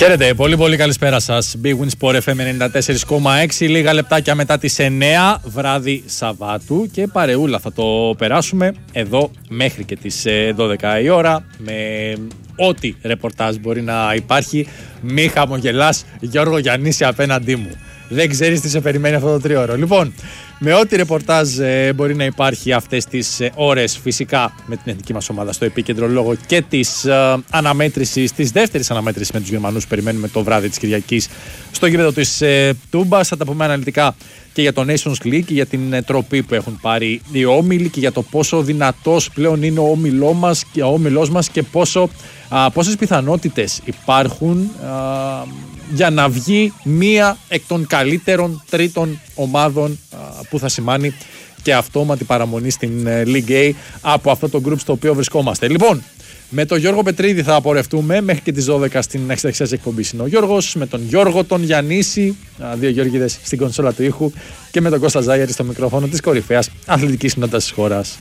Χαίρετε, πολύ καλησπέρα σας. Big Win Sport FM 94,6, λίγα λεπτάκια μετά τις 9, βράδυ Σαββάτου, και παρεούλα θα το περάσουμε εδώ μέχρι και τις 12 η ώρα με ό,τι ρεπορτάζ μπορεί να υπάρχει. Μη χαμογελάς, Γιώργο Γιαννίση, απέναντί μου. Δεν ξέρεις τι σε περιμένει αυτό το τριώρο. Λοιπόν, με ό,τι ρεπορτάζ μπορεί να υπάρχει αυτές τις ώρες, φυσικά με την εθνική μας ομάδα στο επίκεντρο λόγω και της αναμέτρησης, της δεύτερης αναμέτρησης με τους Γερμανούς, περιμένουμε το βράδυ της Κυριακής στο γήπεδο της Τούμπας. Θα τα πούμε αναλυτικά και για το Nations League και για την τροπή που έχουν πάρει οι όμιλοι και για το πόσο δυνατός πλέον είναι ο όμιλός μας και πόσες πιθανότητες υπάρχουν για να βγει μία εκ των καλύτερων τρίτων ομάδων που θα σημάνει και αυτόματη παραμονή στην League A από αυτό το group στο οποίο βρισκόμαστε. Λοιπόν, με τον Γιώργο Πετρίδη θα απορρευτούμε μέχρι και τις 12 στην εξταξιάς εκπομπή. Είναι ο Γιώργος, με τον Γιώργο τον Γιαννίση, δύο Γιώργηδες στην κονσόλα του ήχου, και με τον Κώστα Ζάγιαρη στο μικρόφωνο της κορυφαίας αθλητικής κοινότητας της χώρας.